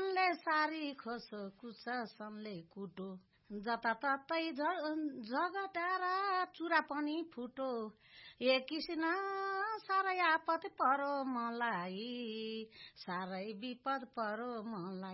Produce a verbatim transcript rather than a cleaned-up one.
सनले सारी खोसो कुसनले कुटो जताततै झगटाएर चुरा पनि फुटो ए किसिन साह्रै आपत परो मलाई साह्रै विपद परो मलाई